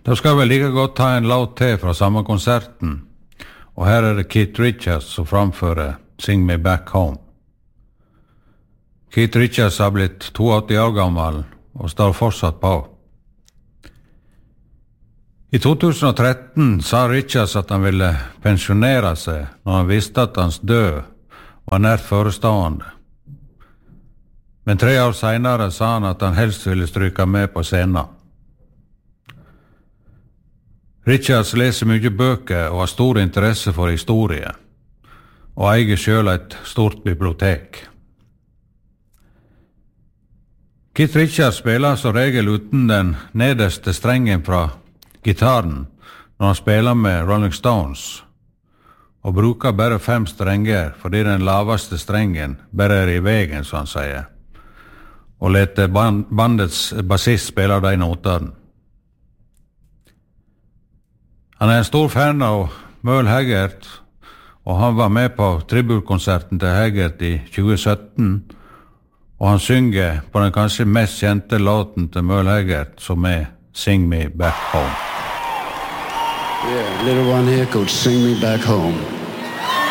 Da skal vi like godt ta en låt til fra samme konserten, og her er det Keith Richards som framfører Sing Me Back Home. Keith Richards har blitt 82 år gammel og står fortsatt på. I 2013 sa Richards at han ville pensjonere seg når han visste at hans død var nært forestående. Men 3 år senere sa han at han helst ville stryke med på scenen. Richards leser mye bøker og har stor interesse for historie, og eier selv et stort bibliotek. Keith Richards spiller som regel uten den nederste strengen fra gitaren når han spiller med Rolling Stones, og bruker bare 5 strenger fordi den laveste strengen bare er i veien, som han sier, og leter bandets bassist spille de notene. Han er en stor fan av Merle Haggard, og han var med på tributkonserten til Haggard i 2017, og han synger på den kanskje mest kjente låten til Merle Haggard, som er Sing Me Back Home. Yeah, little one here called Sing Me Back Home.